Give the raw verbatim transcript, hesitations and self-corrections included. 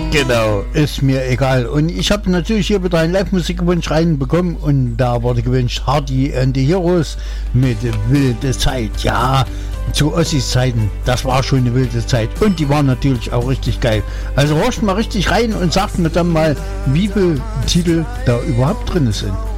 Genau, ist mir egal. Und ich habe natürlich hier wieder einen Live-Musikwunsch reinbekommen und da wurde gewünscht Hardy and the Heroes mit Wilde Zeit. Ja, zu Ossis Zeiten, das war schon eine wilde Zeit und die waren natürlich auch richtig geil. Also horcht mal richtig rein und sagt mir dann mal, wie viele Titel da überhaupt drin sind.